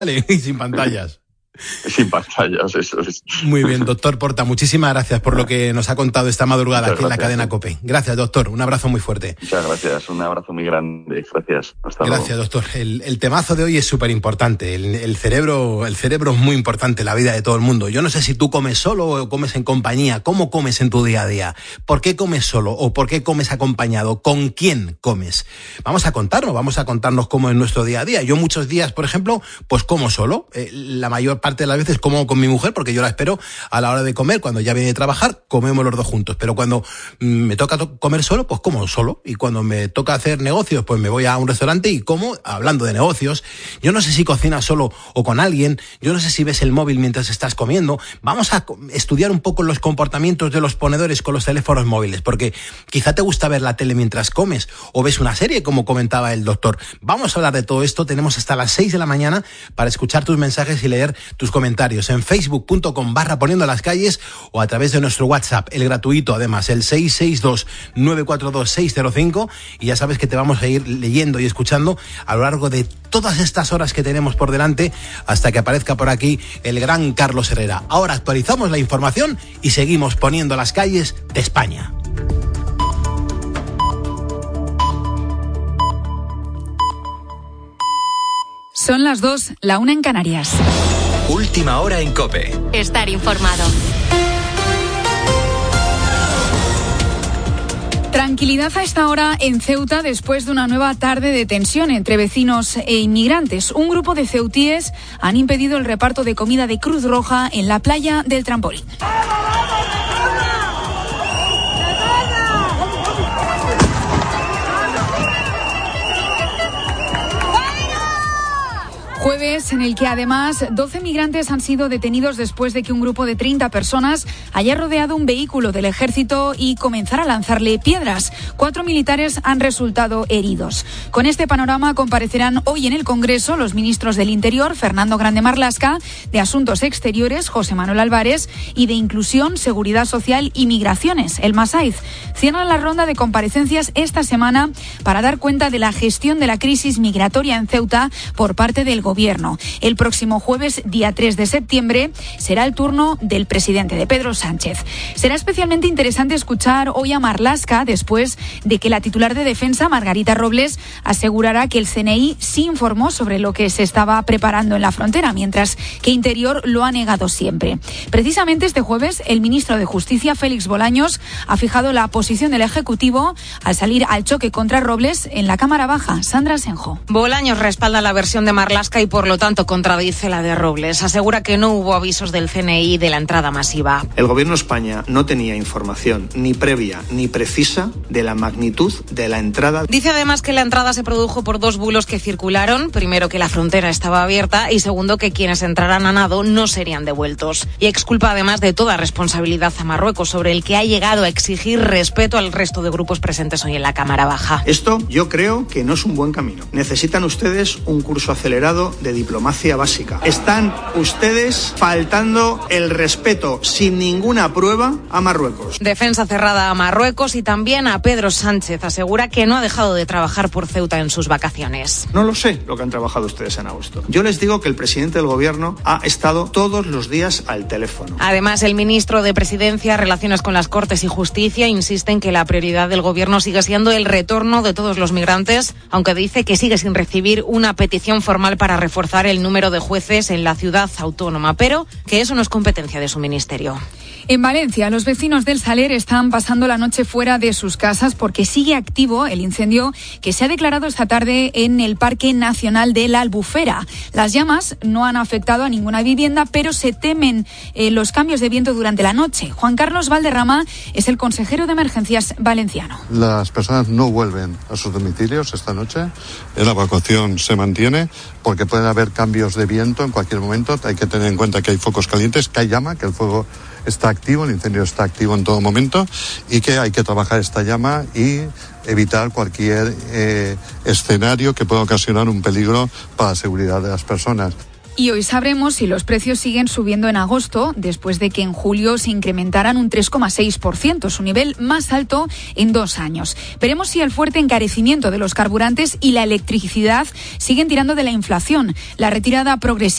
y sin pantallas. Sin pantallas, eso es. Muy bien, doctor Porta, muchísimas gracias por lo que nos ha contado esta madrugada aquí en la cadena COPE. Gracias, doctor, un abrazo muy fuerte. Muchas gracias, un abrazo muy grande, gracias. Hasta luego. Gracias, doctor. El temazo de hoy es súper importante. El cerebro es muy importante en la vida de todo el mundo. Yo no sé si tú comes solo o comes en compañía. ¿Cómo comes en tu día a día? ¿Por qué comes solo o por qué comes acompañado? ¿Con quién comes? Vamos a contarnos cómo es nuestro día a día. Yo muchos días, por ejemplo, pues como solo. La mayor parte de las veces como con mi mujer, porque yo la espero a la hora de comer. Cuando ya viene de trabajar, comemos los dos juntos. Pero cuando me toca comer solo, pues como solo. Y cuando me toca hacer negocios, pues me voy a un restaurante y como hablando de negocios. Yo no sé si cocinas solo o con alguien. Yo no sé si ves el móvil mientras estás comiendo. Vamos a estudiar un poco los comportamientos de los ponedores con los teléfonos móviles, porque quizá te gusta ver la tele mientras comes o ves una serie, como comentaba el doctor. Vamos a hablar de todo esto. Tenemos hasta las 6 de la mañana para escuchar tus mensajes y leer tus comentarios en facebook.com/poniendo las calles o a través de nuestro WhatsApp, el gratuito además, el 662-942-605, y ya sabes que te vamos a ir leyendo y escuchando a lo largo de todas estas horas que tenemos por delante hasta que aparezca por aquí el gran Carlos Herrera. Ahora actualizamos la información y seguimos poniendo las calles de España. Son las 2, la 1 en Canarias. Última hora en COPE. Estar informado. Tranquilidad a esta hora en Ceuta después de una nueva tarde de tensión entre vecinos e inmigrantes. Un grupo de ceutíes han impedido el reparto de comida de Cruz Roja en la playa del Trampolín. Jueves en el que además 12 migrantes han sido detenidos después de que un grupo de 30 personas haya rodeado un vehículo del ejército y comenzara a lanzarle piedras. 4 militares han resultado heridos. Con este panorama comparecerán hoy en el Congreso los ministros del Interior, Fernando Grande Marlaska, de Asuntos Exteriores, José Manuel Álvarez, y de Inclusión, Seguridad Social y Migraciones, el Masaiz. Cierran la ronda de comparecencias esta semana para dar cuenta de la gestión de la crisis migratoria en Ceuta por parte del Gobierno. El próximo jueves, día 3 de septiembre, será el turno del presidente, de Pedro Sánchez. Será especialmente interesante escuchar hoy a Marlaska después de que la titular de Defensa, Margarita Robles, asegurará que el CNI sí informó sobre lo que se estaba preparando en la frontera, mientras que Interior lo ha negado siempre. Precisamente este jueves, el ministro de Justicia, Félix Bolaños, ha fijado la posición del Ejecutivo al salir al choque contra Robles en la Cámara Baja. Sandra Senjo. Bolaños respalda la versión de Marlaska y por lo tanto contradice la de Robles. Asegura que no hubo avisos del CNI de la entrada masiva. El Gobierno de España no tenía información ni previa ni precisa de la magnitud de la entrada. Dice además que la entrada se produjo por 2 bulos que circularon. Primero, que la frontera estaba abierta, y segundo, que quienes entraran a nado no serían devueltos. Y exculpa además de toda responsabilidad a Marruecos, sobre el que ha llegado a exigir respeto al resto de grupos presentes hoy en la Cámara Baja. Esto yo creo que no es un buen camino. Necesitan ustedes un curso acelerado de diplomacia básica. Están ustedes faltando el respeto sin ninguna prueba a Marruecos. Defensa cerrada a Marruecos y también a Pedro Sánchez. Asegura que no ha dejado de trabajar por Ceuta en sus vacaciones. No lo sé lo que han trabajado ustedes en agosto. Yo les digo que el presidente del Gobierno ha estado todos los días al teléfono. Además, el ministro de Presidencia, Relaciones con las Cortes y Justicia insiste en que la prioridad del Gobierno sigue siendo el retorno de todos los migrantes, aunque dice que sigue sin recibir una petición formal para reforzar el número de jueces en la ciudad autónoma, pero que eso no es competencia de su ministerio. En Valencia, los vecinos del Saler están pasando la noche fuera de sus casas porque sigue activo el incendio que se ha declarado esta tarde en el Parque Nacional de la Albufera. Las llamas no han afectado a ninguna vivienda, pero se temen los cambios de viento durante la noche. Juan Carlos Valderrama es el consejero de Emergencias valenciano. Las personas no vuelven a sus domicilios esta noche. La evacuación se mantiene porque pueden haber cambios de viento en cualquier momento. Hay que tener en cuenta que hay focos calientes, que hay llama, que el fuego está activo, el incendio está activo en todo momento y que hay que trabajar esta llama y evitar cualquier escenario que pueda ocasionar un peligro para la seguridad de las personas. Y hoy sabremos si los precios siguen subiendo en agosto, después de que en julio se incrementaran un 3,6%, su nivel más alto en 2 años. Veremos si el fuerte encarecimiento de los carburantes y la electricidad siguen tirando de la inflación. La retirada progresiva